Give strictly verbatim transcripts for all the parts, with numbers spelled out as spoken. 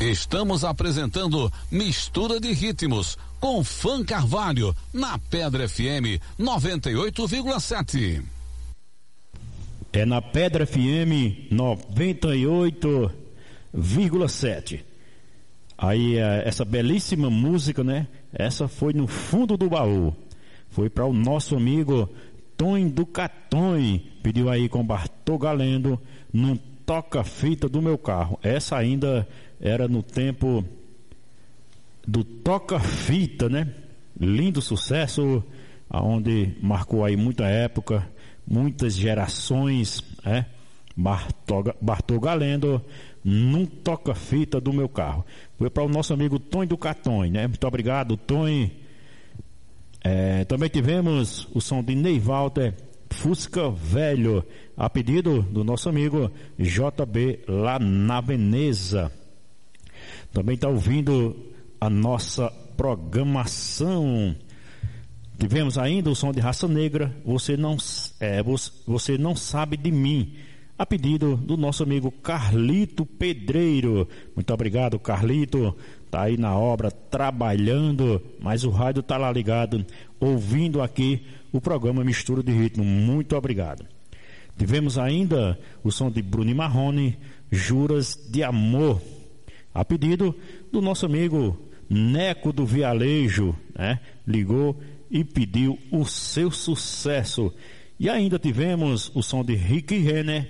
Estamos apresentando Mistura de Ritmos com Fã Carvalho na Pedra F M noventa e oito vírgula sete. É na Pedra F M noventa e oito vírgula sete. Aí essa belíssima música, né? Essa foi no fundo do baú. Foi para o nosso amigo Tonho do Catonho. Pediu aí com Bartô Galendo, Não Toca Fita do Meu Carro. Essa ainda era no tempo do Toca Fita, né? Lindo sucesso, aonde marcou aí muita época, muitas gerações, é? Bartô, Bartô Galendo, Não Toca Fita do Meu Carro. Foi para o nosso amigo Tonho do Catonho, né? Muito obrigado, Tonho. É, também tivemos o som de Ney Walter, Fusca Velho, a pedido do nosso amigo J B lá na Veneza. Também está ouvindo a nossa programação. Tivemos ainda o som de Raça Negra, Você Não, é, você, você não Sabe de Mim, a pedido do nosso amigo Carlito Pedreiro. Muito obrigado, Carlito. Tá aí na obra, trabalhando, mas o rádio tá lá ligado, ouvindo aqui o programa Mistura de Ritmo. Muito obrigado. Tivemos ainda o som de Bruno Marrone, Juras de Amor, a pedido do nosso amigo Neco do Vialejo, né? Ligou e pediu o seu sucesso. E ainda tivemos o som de Rick Renner,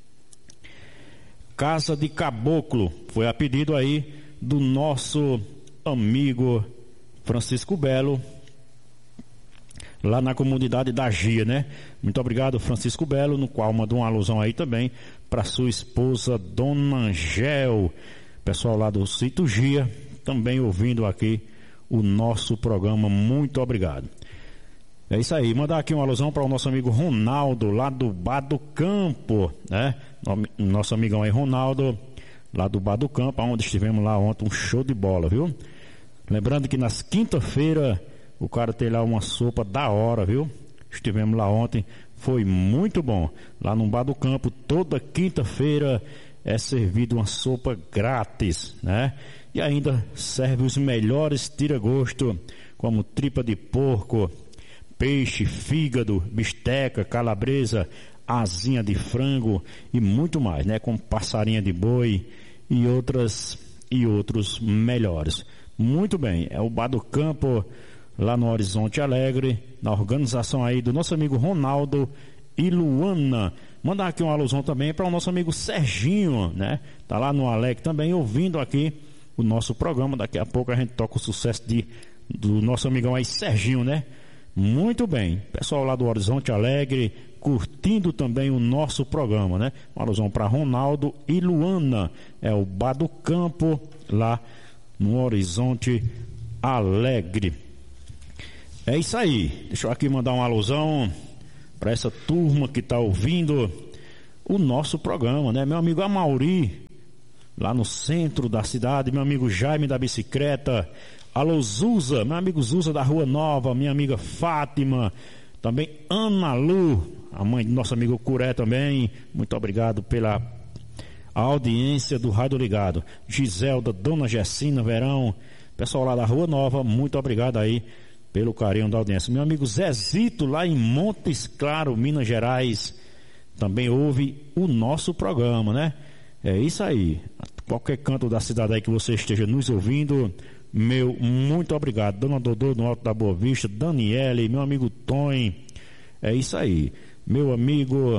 Casa de Caboclo, foi a pedido aí do nosso amigo Francisco Belo, lá na comunidade da Gia, né? Muito obrigado, Francisco Belo, no qual mandou uma alusão aí também para sua esposa, Dona Angel. Pessoal lá do Sítio Gia, também ouvindo aqui o nosso programa. Muito obrigado. É isso aí, mandar aqui uma alusão para o nosso amigo Ronaldo, lá do Bar do Campo, né? Nosso amigão aí, Ronaldo, lá do Bar do Campo, onde estivemos lá ontem, um show de bola, viu? Lembrando que nas quinta-feira o cara tem lá uma sopa da hora, viu? Estivemos lá ontem, foi muito bom. Lá no Bar do Campo, toda quinta-feira é servido uma sopa grátis, né? E ainda serve os melhores tira-gosto, como tripa de porco, peixe, fígado, bisteca, calabresa, asinha de frango e muito mais, né? Com passarinha de boi e outras e outros melhores. Muito bem, é o Bar do Campo, lá no Horizonte Alegre, na organização aí do nosso amigo Ronaldo e Luana. Mandar aqui uma alusão também para o nosso amigo Serginho, né? Tá lá no Alegre também ouvindo aqui o nosso programa. Daqui a pouco a gente toca o sucesso de, do nosso amigão aí Serginho, né? Muito bem, pessoal lá do Horizonte Alegre curtindo também o nosso programa, né? Uma alusão para Ronaldo e Luana, é o Bar do Campo, lá no Horizonte Alegre. É isso aí, deixa eu aqui mandar uma alusão para essa turma que está ouvindo o nosso programa, né? Meu amigo Amauri, lá no centro da cidade, meu amigo Jaime da bicicleta, alô Zuza, meu amigo Zuza da Rua Nova, minha amiga Fátima, também Ana Lu, a mãe do nosso amigo Curé também, muito obrigado pela audiência do Rádio Ligado. Giselda, Dona Gessina Verão, pessoal lá da Rua Nova, muito obrigado aí pelo carinho da audiência. Meu amigo Zezito, lá em Montes Claros, Minas Gerais, também ouve o nosso programa, né? É isso aí, qualquer canto da cidade aí que você esteja nos ouvindo, meu muito obrigado. Dona Dodô no Alto da Boa Vista, Daniele, meu amigo Tom, é isso aí. Meu amigo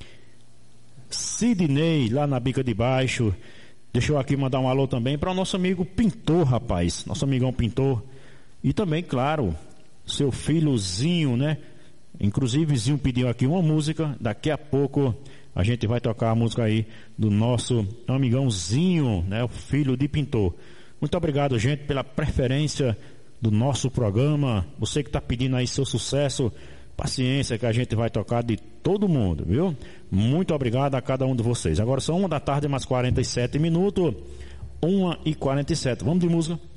Sidney, lá na Bica de Baixo. Deixa eu aqui mandar um alô também para o nosso amigo Pintor, rapaz, nosso amigão Pintor. E também, claro, seu filhozinho, né? Inclusive, o Zinho pediu aqui uma música, daqui a pouco a gente vai tocar a música aí do nosso amigãozinho, né? O filho de Pintor. Muito obrigado, gente, pela preferência do nosso programa. Você que está pedindo aí seu sucesso, paciência que a gente vai tocar de todo mundo, viu? Muito obrigado a cada um de vocês. Agora são uma da tarde, mais quarenta e sete minutos. uma e quarenta e sete. Vamos de música.